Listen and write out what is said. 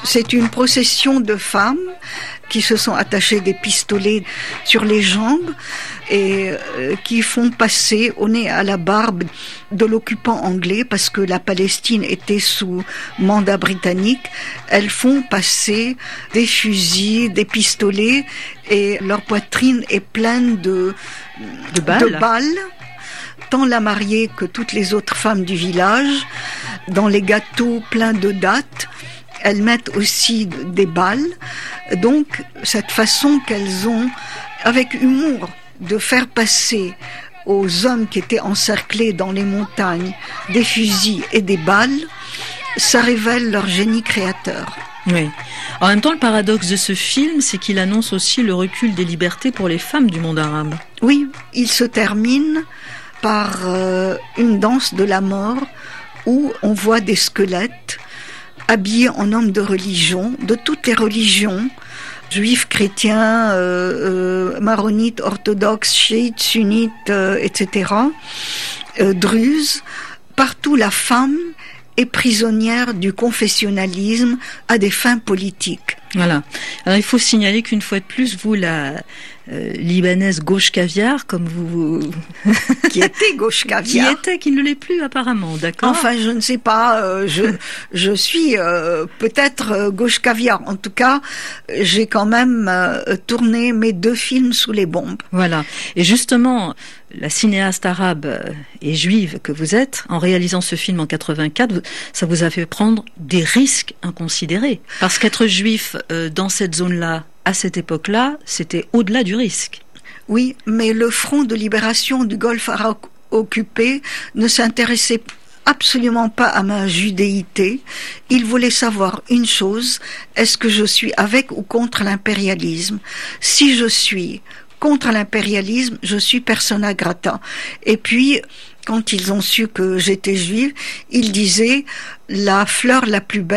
C'est une procession de femmes qui se sont attachées des pistolets sur les jambes et qui font passer au nez à la barbe de l'occupant anglais, parce que la Palestine était sous mandat britannique. Elles font passer des fusils, des pistolets, et leur poitrine est pleine de balles. Tant la mariée que toutes les autres femmes du village. Dans les gâteaux pleins de dattes, elles mettent aussi des balles. Donc, cette façon qu'elles ont, avec humour, de faire passer aux hommes qui étaient encerclés dans les montagnes des fusils et des balles, ça révèle leur génie créateur. Oui. En même temps, le paradoxe de ce film, c'est qu'il annonce aussi le recul des libertés pour les femmes du monde arabe. Oui, il se termine par une danse de la mort où on voit des squelettes habillés en hommes de religion, de toutes les religions, juifs, chrétiens, maronites, orthodoxes, chiites, sunnites, etc., druzes. Partout, la femme est prisonnière du confessionnalisme à des fins politiques. Voilà. Alors il faut signaler qu'une fois de plus, vous, la libanaise gauche caviar, comme vous... Qui était gauche caviar. Qui ne l'est plus apparemment, d'accord. Enfin, je ne sais pas, je suis peut-être gauche caviar. En tout cas, j'ai quand même tourné mes 2 films sous les bombes. Voilà. Et justement, la cinéaste arabe et juive que vous êtes, en réalisant ce film en 84, ça vous a fait prendre des risques inconsidérés. Parce qu'être juif dans cette zone-là, à cette époque-là, c'était au-delà du risque. Oui, mais le front de libération du Golfe arabe occupé ne s'intéressait absolument pas à ma judéité. Il voulait savoir une chose: est-ce que je suis avec ou contre l'impérialisme? Si je suis contre l'impérialisme, je suis persona grata. Et puis, quand ils ont su que j'étais juive, ils disaient: la fleur la plus belle